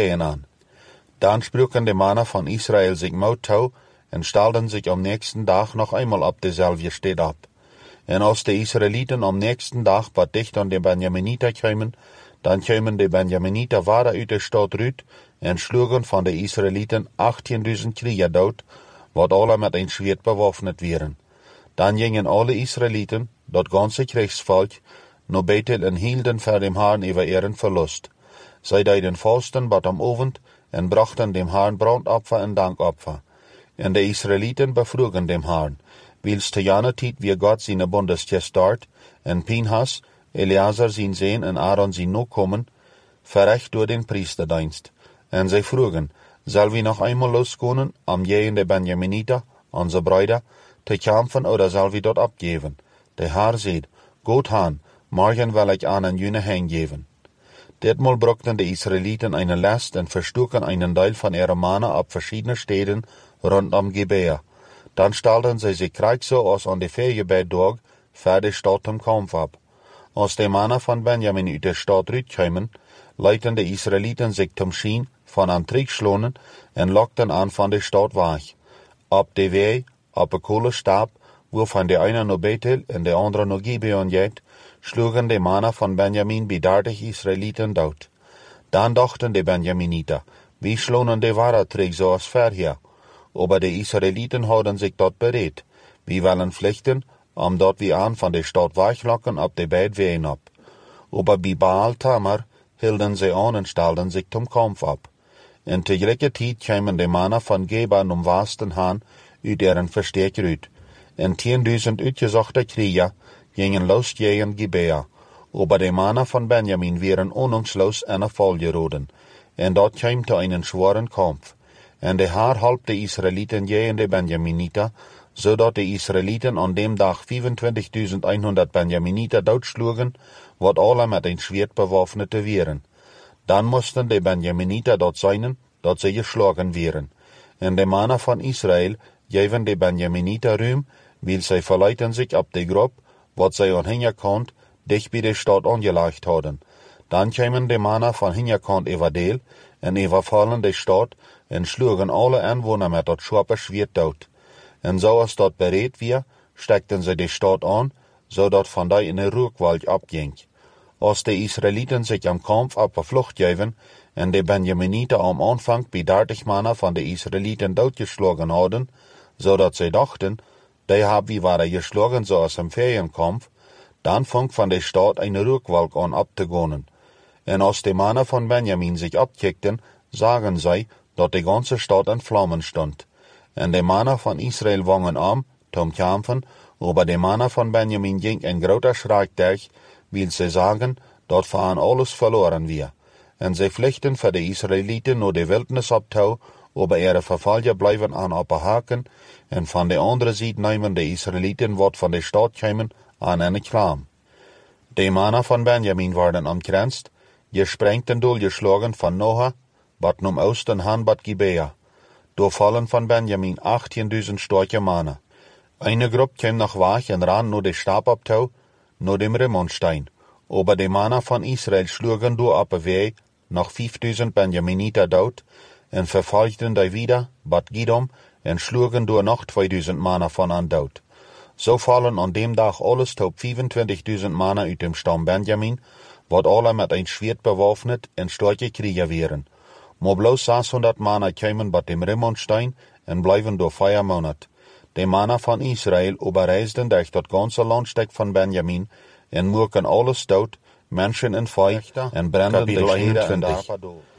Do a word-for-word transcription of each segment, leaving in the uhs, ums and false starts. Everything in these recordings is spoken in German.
Wehen an. Dann spruchen die Männer von Israel sich Mauttau und stellten sich am nächsten Tag noch einmal ab deselfde Stadt ab. Und als die Israeliten am nächsten Tag wat dicht an die Benjaminiter kämen, dann kämen die Benjaminiter weiter uit der Stadt rüt und schlugen von den Israeliten achttienduizend Krieger dood, wat alle mit ein Schwert bewaffnet wären. Dann gingen alle Israeliten, dat ganze Kriegsvolk, no Bethel en hielden vor dem Herrn über ihren Verlust. Sie deiden Fasten bat am Abend und brachten dem Herrn Brandopfer und Dankopfer. Und die Israeliten befrugen dem Herrn, wils te jener Tijd wie Gott seine Bundestest dort, en Pinhas, Eleazar sein Sohn en Aaron sein Nachkommen, verrecht durch den Priesterdienst. Und sie frugen, soll wir noch einmal losgehen, am je de Benjaminiter, unsere Brüder, te kämpfen oder soll wir dort abgeben? Der Herr sagt, Gott Han, morgen will ich einen jüne hingeben. Ditmal brachten die Israeliten eine Last und verstuken einen Teil von ihren Männern ab verschiedenen Städten rund um Gibea. Dann stellten sie sich gleich so als an die Ferienbeittag für die Stadt im Kampf ab. Als die Männer von Benjamin uit der Stadt rüberkamen, leiten die Israeliten sich zum Schien von an Trick schlonen und lockten an von der Stadt weg. Ab de Wei, ab der Kohlestab, wovon der eine nach Bethel und der andere nach Gibeon geht, schlugen die Männer von Benjamin bei dertig Israeliten dood. Dann dachten die Benjaminiter, wie schlonen die wahre Trick so als vorher. Aber die Israeliten hadden sich dort bereit. Wir wollen pflichten, um dort wie an von der Stadt weglocken ab die beiden Wehen ab. Aber bei Baal Tamar hielden sie an und stellten sich zum Kampf ab. In der gleichen Zeit kamen die Männer von Geba um Westen Han uit ihren Versteck rüt. Und tienduizend uitgezochte Krieger gingen los gegen Gibea. Aber die Männer von Benjamin wären ahnungslos an der Fall geraten. Und dort kam zu einem schweren Kampf. Und der Herr half die Israeliten gegen die Benjaminiter, so dat die Israeliten an dem Tag vierundzwanzigtausendeinhundert Benjaminiter doodschlugen, wat alle mit ein Schwert bewaffnete wären. Dann mussten die Benjaminiter dort sein, dat sie geschlagen wären. Und die Männer von Israel gaven die Benjaminiter Ruhm, weil sie verleiten sich ab die Grab, wat sie an Hinterkant dicht bei der Stadt angelegt hadden. Dann kamen die Männer von Hinterkant über Deel und überfallen die Stadt und schlugen alle Anwohner mit dat scharpe Schwert dood. Und so als dort bereit wir, steckten sie die Stadt an, so dat von da in den Ruhgwald abging. Als die Israeliten sich am Kampf ab der Flucht gaven und die Benjaminiter am Anfang bei dertig Männer von den Israeliten doodgeschlagen hadden, so dat sie dachten, die haben wie waren geschlagen so als im Ferienkampf, dann fang von der Stadt eine Ruhgwald an abzugehen. Und als die Männer von Benjamin sich abkickten, sagen sie, dat die ganze Stadt in Flammen stand. Und die Männer von Israel wangen an, zum Kämpfen, aber die Männer von Benjamin ging ein großer Schreck durch, weil sie sagen, dort fahren alles verloren wir. Und sie flüchten für die Israeliten nur die Wildnis abtau, aber ihre Verfolger bleiben an abhaken, und von der anderen Seite nehmen die Israeliten, wat von der Stadt kämen, an eine Klam. Die Männer von Benjamin waren umgrenzt, gesprengten durchgeschlagen von Noah, bat num Osten han bat Gibea. Door fallen von Benjamin achttienduizend starke Männer. Eine Gruppe kam nach weg und ran nur den Stababtau, nur dem Rimmonstein. Aber die Männer von Israel schlugen durch ab Weg nach fünftausend Benjaminiter dood und verfolgten die wieder, bat Gidom, und schlugen durch noch zweitausend Männer von an dood. So fallen an dem Tag alles top vierundzwanzigtausend Männer uit dem Stamm Benjamin, wat alle mit ein Schwert bewaffnet und starke Krieger wären. Maar bloß sechshundert Männer kämen bei dem Rimmonstein und bleiben durch vier Monate. Die Männer von Israel überreisten durch das ganze Landstück von Benjamin und murken alles dood, Menschen in Feuer und brennen die einundzwanzig.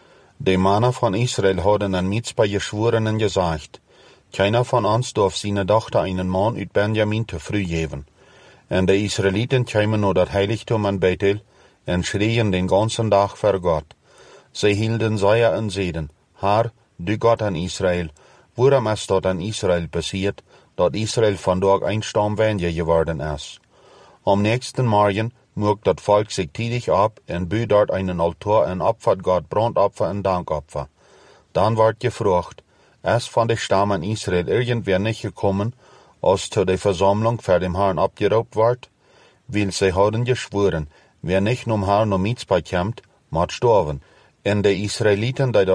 Die Männer von Israel hadden an Mitzpah geschworen und gesagt, keiner von uns darf seine Tochter einen Mann uit Benjamin zu früh geben. Und die Israeliten kämen nur das Heiligtum an Bethel und schrien den ganzen Tag vor Gott. Sie hielten Seier und Seden, Herr, du Gott an Israel, warum ist dort an Israel passiert, dat Israel von dort ein Stamm weniger geworden ist? Am nächsten Morgen muck das Volk sich tätig ab und bü dort einen Altar und opfert Gott Brandopfer und Dankopfer. Dann ward gefragt, ist von der Stamm an Israel irgendwer nicht gekommen, als zu der Versammlung vor dem Herrn abgeraubt ward? Weil sie hadden geschworen, wer nicht um Herrn um Mitzpah kommt, macht sterben. Und die Israeliten, die